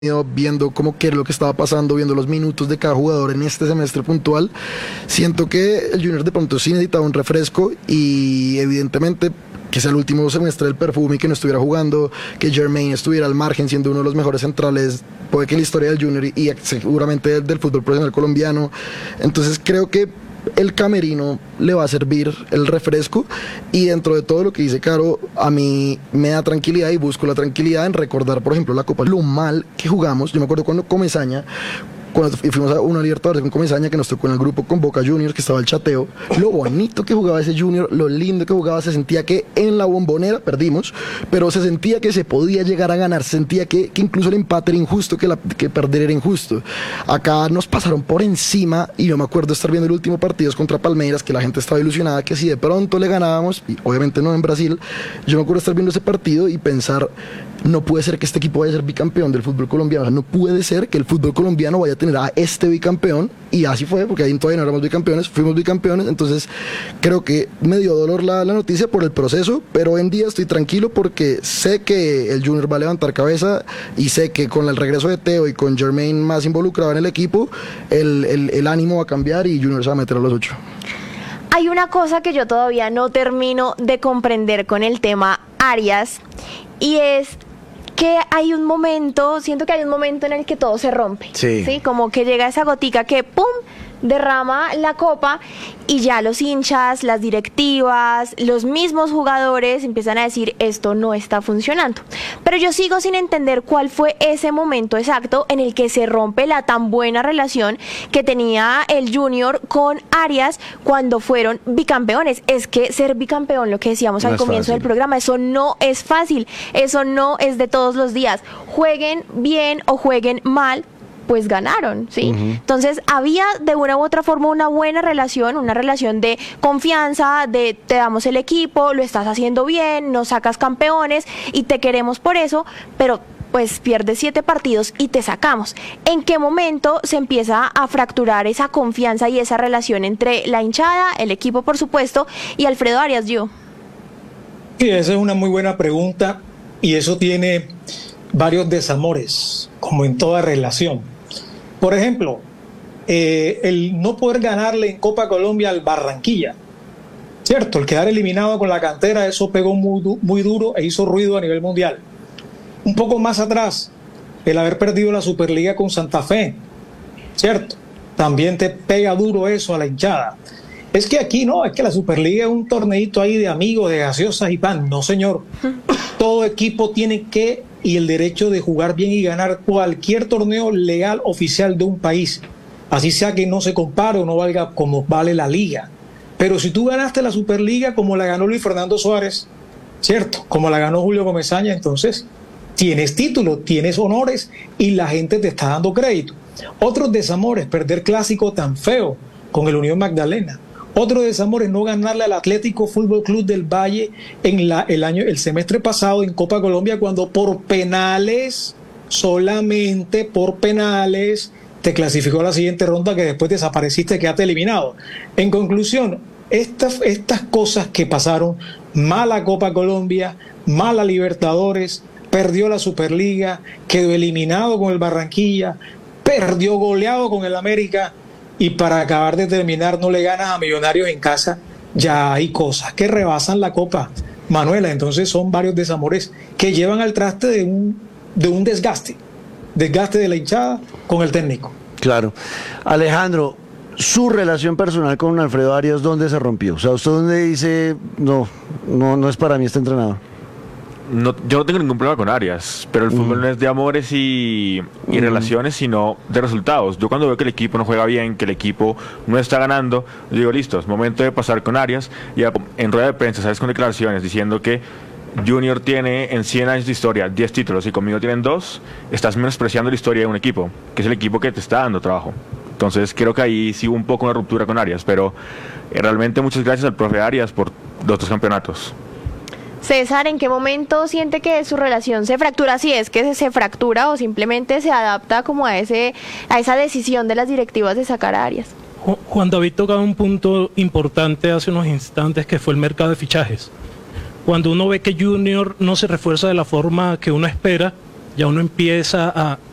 viendo cómo que era lo que estaba pasando, viendo los minutos de cada jugador en este semestre puntual, siento que el Junior de pronto sí necesitaba un refresco y evidentemente que sea el último semestre del Perfume y que no estuviera jugando, que Jermaine estuviera al margen siendo uno de los mejores centrales, puede que en la historia del Junior y seguramente del fútbol profesional colombiano. Entonces creo que el camerino le va a servir el refresco y dentro de todo lo que dice Caro, a mí me da tranquilidad y busco la tranquilidad en recordar, por ejemplo, la Copa, lo mal que jugamos. Yo me acuerdo cuando Comesaña, cuando fuimos a una Libertadores con Comesaña, que nos tocó en el grupo con Boca Juniors, que estaba el chateo, lo bonito que jugaba ese Junior, lo lindo que jugaba, se sentía que en la Bombonera perdimos, pero se sentía que se podía llegar a ganar, se sentía que incluso el empate era injusto, que perder era injusto. Acá nos pasaron por encima y yo me acuerdo estar viendo el último partido contra Palmeiras, que la gente estaba ilusionada que si de pronto le ganábamos, y obviamente no en Brasil, yo me acuerdo estar viendo ese partido y pensar, no puede ser que este equipo vaya a ser bicampeón del fútbol colombiano, o sea, no puede ser que el fútbol colombiano vaya a tener a este bicampeón, y así fue, porque ahí todavía no éramos bicampeones, fuimos bicampeones. Entonces creo que me dio dolor la noticia por el proceso, pero hoy en día estoy tranquilo porque sé que el Junior va a levantar cabeza y sé que con el regreso de Teo y con Jermaine más involucrado en el equipo, el ánimo va a cambiar y Junior se va a meter a los 8. Hay una cosa que yo todavía no termino de comprender con el tema Arias, y es que hay un momento, siento que hay un momento en el que todo se rompe, ¿sí? Como que llega esa gotica que ¡pum!, derrama la copa y ya los hinchas, las directivas, los mismos jugadores empiezan a decir esto no está funcionando. Pero yo sigo sin entender cuál fue ese momento exacto en el que se rompe la tan buena relación que tenía el Junior con Arias cuando fueron bicampeones. Es que ser bicampeón, lo que decíamos al comienzo del programa, eso no es fácil, eso no es de todos los días. Jueguen bien o jueguen mal, pues ganaron, ¿sí? Entonces había de una u otra forma una buena relación, una relación de confianza, de te damos el equipo, lo estás haciendo bien, nos sacas campeones y te queremos por eso, pero pues pierdes 7 partidos y te sacamos. ¿En qué momento se empieza a fracturar esa confianza y esa relación entre la hinchada, el equipo por supuesto, y Alfredo Arias Yu? Sí, esa es una muy buena pregunta y eso tiene varios desamores, como en toda relación. Por ejemplo, el no poder ganarle en Copa Colombia al Barranquilla, ¿cierto? El quedar eliminado con la cantera, eso pegó muy duro e hizo ruido a nivel mundial. Un poco más atrás, el haber perdido la Superliga con Santa Fe, ¿cierto? También te pega duro eso a la hinchada. Es que aquí no, es que la Superliga es un torneito ahí de amigos, de gaseosas y pan. No, señor. Todo equipo tiene que y el derecho de jugar bien y ganar cualquier torneo legal oficial de un país, así sea que no se compare o no valga como vale la liga. Pero si tú ganaste la Superliga como la ganó Luis Fernando Suárez, ¿cierto? Como la ganó Julio Comesaña, entonces tienes título, tienes honores y la gente te está dando crédito. Otros desamores, perder clásico tan feo con el Unión Magdalena. Otro desamor es no ganarle al Atlético Fútbol Club del Valle en el semestre pasado en Copa Colombia, cuando por penales, solamente por penales, te clasificó a la siguiente ronda, que después desapareciste, quedaste eliminado. En conclusión, estas cosas que pasaron, mala Copa Colombia, mala Libertadores, perdió la Superliga, quedó eliminado con el Barranquilla, perdió goleado con el América, y para acabar de terminar no le ganas a Millonarios en casa. Ya hay cosas que rebasan la Copa, Manuela. Entonces son varios desamores que llevan al traste de un desgaste de la hinchada con el técnico. Claro. Alejandro, su relación personal con Alfredo Arias, ¿dónde se rompió? O sea, ¿usted dónde dice, no es para mí este entrenador? No, yo no tengo ningún problema con Arias, pero el fútbol no es de amores y relaciones, sino de resultados. Yo cuando veo que el equipo no juega bien, que el equipo no está ganando, digo, listo, es momento de pasar con Arias. Y en rueda de prensa, ¿sabes? Con declaraciones diciendo que Junior tiene en 100 años de historia 10 títulos y conmigo tienen 2, estás menospreciando la historia de un equipo, que es el equipo que te está dando trabajo. Entonces creo que ahí sí hubo un poco una ruptura con Arias, pero realmente muchas gracias al profe Arias por los 2 campeonatos. César, ¿en qué momento siente que su relación se fractura? Si es que se fractura o simplemente se adapta como a esa decisión de las directivas de sacar a Arias. Juan David tocaba un punto importante hace unos instantes, que fue el mercado de fichajes. Cuando uno ve que Junior no se refuerza de la forma que uno espera, ya uno empieza a